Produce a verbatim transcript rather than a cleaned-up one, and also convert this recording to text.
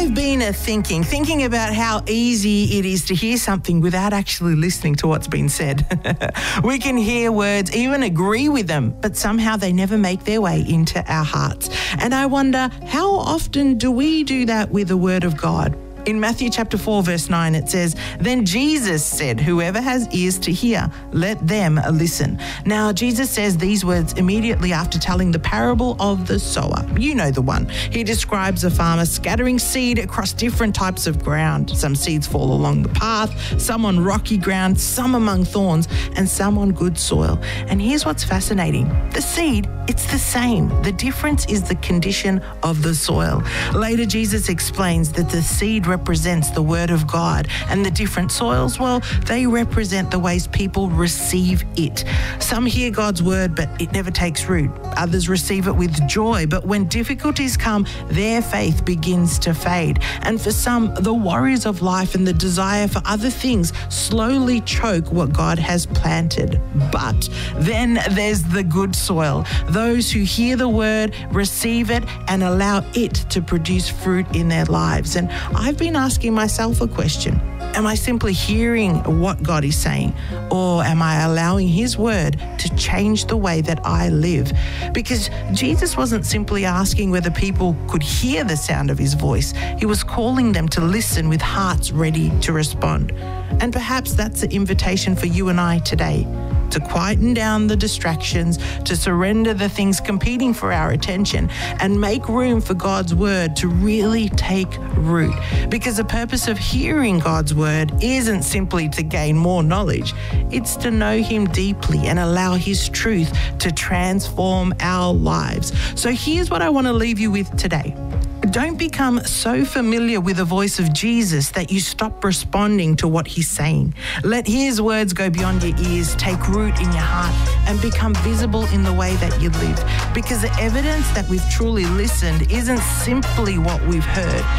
I've been uh, thinking, thinking about how easy it is to hear something without actually listening to what's been said. We can hear words, even agree with them, but somehow they never make their way into our hearts. And I wonder, how often do we do that with the Word of God? In Matthew chapter four, verse nine, it says, "Then Jesus said, whoever has ears to hear, let them listen." Now, Jesus says these words immediately after telling the parable of the sower. You know the one. He describes a farmer scattering seed across different types of ground. Some seeds fall along the path, some on rocky ground, some among thorns, and some on good soil. And here's what's fascinating. The seed, it's the same. The difference is the condition of the soil. Later, Jesus explains that the seed represents the Word of God, and the different soils, well, they represent the ways people receive it. Some hear God's Word, but it never takes root. Others receive it with joy, but when difficulties come, their faith begins to fade. And for some, the worries of life and the desire for other things slowly choke what God has planted. But then there's the good soil, those who hear the Word, receive it, and allow it to produce fruit in their lives. And I've been asking myself a question. Am I simply hearing what God is saying, or am I allowing His Word to change the way that I live? Because Jesus wasn't simply asking whether people could hear the sound of His voice. He was calling them to listen with hearts ready to respond. And perhaps that's the invitation for you and I today, to quieten down the distractions, to surrender the things competing for our attention, and make room for God's Word to really take root. Because the purpose of hearing God's Word isn't simply to gain more knowledge, it's to know Him deeply and allow His truth to transform our lives. So here's what I want to leave you with today. Don't become so familiar with the voice of Jesus that you stop responding to what He's saying. Let His words go beyond your ears, take root in your heart, and become visible in the way that you live. Because the evidence that we've truly listened isn't simply what we've heard,